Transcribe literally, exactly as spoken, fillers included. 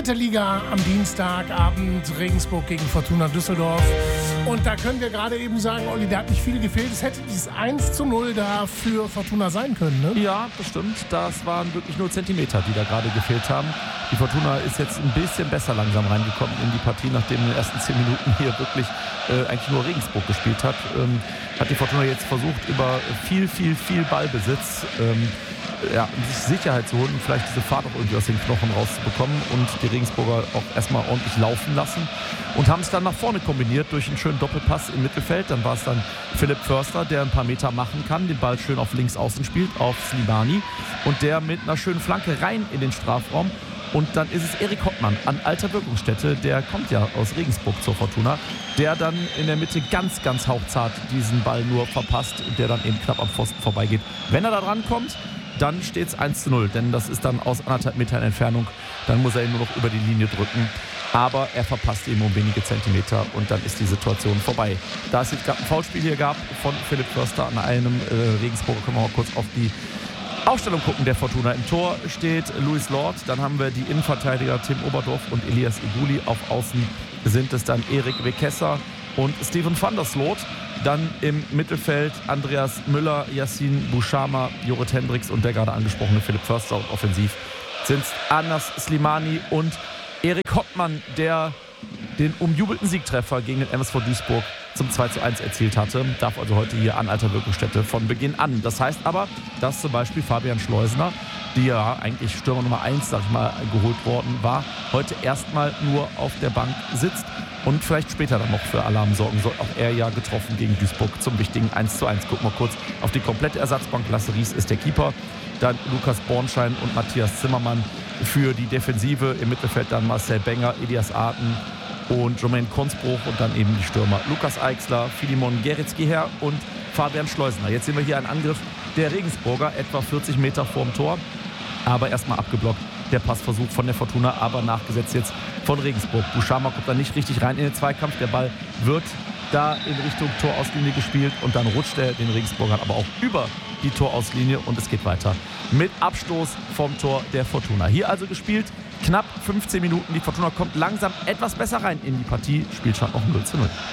dritte Liga am Dienstagabend, Regensburg gegen Fortuna Düsseldorf. Und da können wir gerade eben sagen, Olli, da hat nicht viel gefehlt. Es hätte dieses eins zu null da für Fortuna sein können, ne? Ja, bestimmt. Das waren wirklich nur Zentimeter, die da gerade gefehlt haben. Die Fortuna ist jetzt ein bisschen besser langsam reingekommen in die Partie, nachdem in den ersten zehn Minuten hier wirklich äh, eigentlich nur Regensburg gespielt hat. Ähm, hat die Fortuna jetzt versucht, über viel, viel, viel Ballbesitz ähm, ja, sich Sicherheit zu holen und vielleicht diese Fahrt auch irgendwie aus den Knochen rauszubekommen und die Regensburger auch erstmal ordentlich laufen lassen und haben es dann nach vorne kombiniert durch einen schönen Doppelpass im Mittelfeld. Dann war es dann Philipp Förster, der ein paar Meter machen kann, den Ball schön auf links außen spielt, auf Slimani und der mit einer schönen Flanke rein in den Strafraum. Und dann ist es Erik Hoppmann an alter Wirkungsstätte, der kommt ja aus Regensburg zur Fortuna, der dann in der Mitte ganz, ganz hauchzart diesen Ball nur verpasst und der dann eben knapp am Pfosten vorbeigeht. Wenn er da dran kommt, dann steht es eins zu null, denn das ist dann aus anderthalb Metern Entfernung. Dann muss er ihn nur noch über die Linie drücken. Aber er verpasst eben um wenige Zentimeter und dann ist die Situation vorbei. Da es jetzt gerade ein Foulspiel hier gab von Philipp Förster an einem äh, Regensburger, können wir mal kurz auf die Aufstellung gucken der Fortuna. Im Tor steht Luis Lord, dann haben wir die Innenverteidiger Tim Oberdorf und Elias Iguli. Auf Außen sind es dann Erik Wekesser und Steven van der Sloot. Dann im Mittelfeld Andreas Müller, Yassin Bouchama, Jorrit Hendricks und der gerade angesprochene Philipp Förster. Und offensiv sind es Anas Slimani und Erik Hoppmann, der den umjubelten Siegtreffer gegen den M S V Duisburg zum zwei zu eins erzielt hatte. Darf also heute hier an alter Wirkungsstätte von Beginn an. Das heißt aber, dass zum Beispiel Fabian Schleusener, die ja eigentlich Stürmer Nummer eins, sag ich mal, geholt worden war, heute erstmal nur auf der Bank sitzt und vielleicht später dann noch für Alarm sorgen soll. Auch er ja getroffen gegen Duisburg zum wichtigen eins zu eins. Gucken wir kurz auf die komplette Ersatzbank. Lasse Ries ist der Keeper. Dann Lukas Bornschein und Matthias Zimmermann für die Defensive. Im Mittelfeld dann Marcel Benger, Elias Arten und Jermaine Konsbruch und dann eben die Stürmer Lukas Eichsler, Filimon Geretsky-Herr und Fabian Schleusener. Jetzt sehen wir hier einen Angriff der Regensburger, etwa vierzig Meter vorm Tor, aber erstmal abgeblockt. Der Passversuch von der Fortuna, aber nachgesetzt jetzt von Regensburg. Bouchama kommt da nicht richtig rein in den Zweikampf. Der Ball wird da in Richtung Torauslinie gespielt und dann rutscht er den Regensburgern aber auch über die Torauslinie und es geht weiter mit Abstoß vom Tor der Fortuna. Hier also gespielt knapp fünfzehn Minuten. Die Fortuna kommt langsam etwas besser rein in die Partie. Spielstand noch null zu null.